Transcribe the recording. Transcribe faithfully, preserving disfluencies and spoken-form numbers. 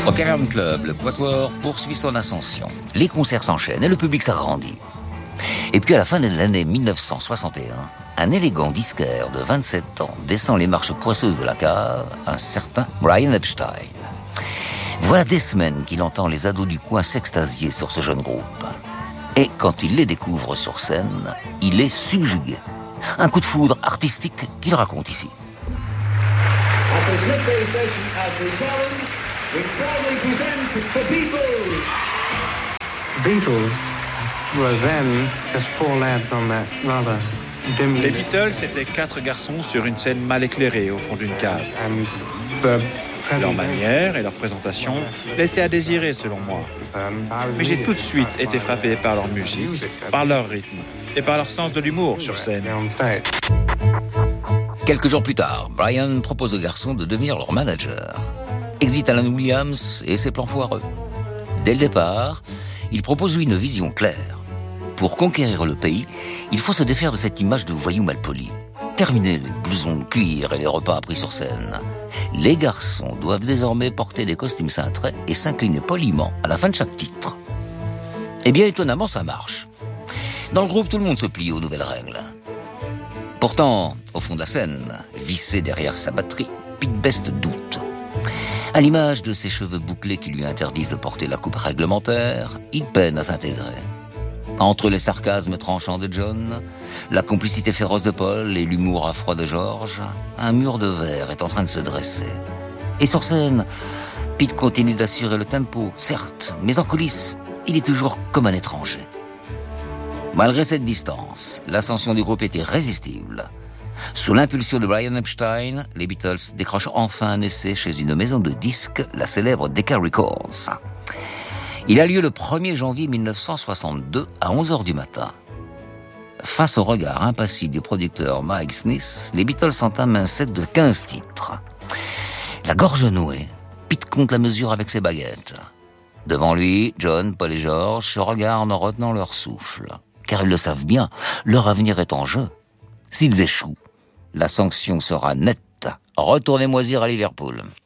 Au Caravan Club, le Quatuor poursuit son ascension. Les concerts s'enchaînent et le public s'agrandit. Et puis à la fin de l'année mille neuf cent soixante et un, un élégant disquaire de vingt-sept ans descend les marches poisseuses de la cave, un certain Brian Epstein. Voilà des semaines qu'il entend les ados du coin s'extasier sur ce jeune groupe. Et quand il les découvre sur scène, il est subjugué. Un coup de foudre artistique qu'il raconte ici. Beatles were then just four lads on that rather dim. Les Beatles étaient quatre garçons sur une scène mal éclairée au fond d'une cave. And the Leur manière et leur présentation laissaient à désirer selon moi. Mais j'ai tout de suite été frappé par leur musique, par leur rythme et par leur sens de l'humour sur scène. Quelques jours plus tard, Brian propose aux garçons de devenir leur manager. Exit Alan Williams et ses plans foireux. Dès le départ, il propose lui une vision claire. Pour conquérir le pays, il faut se défaire de cette image de voyou malpoli. Terminer les blousons de cuir et les repas pris sur scène. Les garçons doivent désormais porter des costumes cintrés et s'incliner poliment à la fin de chaque titre. Eh bien, étonnamment, ça marche. Dans le groupe, tout le monde se plie aux nouvelles règles. Pourtant, au fond de la scène, vissé derrière sa batterie, Pete Best doute. À l'image de ses cheveux bouclés qui lui interdisent de porter la coupe réglementaire, il peine à s'intégrer. Entre les sarcasmes tranchants de John, la complicité féroce de Paul et l'humour à froid de George, un mur de verre est en train de se dresser. Et sur scène, Pete continue d'assurer le tempo, certes, mais en coulisses, il est toujours comme un étranger. Malgré cette distance, l'ascension du groupe est irrésistible. Sous l'impulsion de Brian Epstein, les Beatles décrochent enfin un essai chez une maison de disques, la célèbre Decca Records. Il a lieu le premier janvier mille neuf cent soixante-deux à onze heures du matin. Face au regard impassible du producteur Mike Smith, les Beatles entament un set de quinze titres. La gorge nouée, Pete compte la mesure avec ses baguettes. Devant lui, John, Paul et George se regardent en retenant leur souffle. Car ils le savent bien, leur avenir est en jeu. S'ils échouent, la sanction sera nette. Retournez moisir à Liverpool.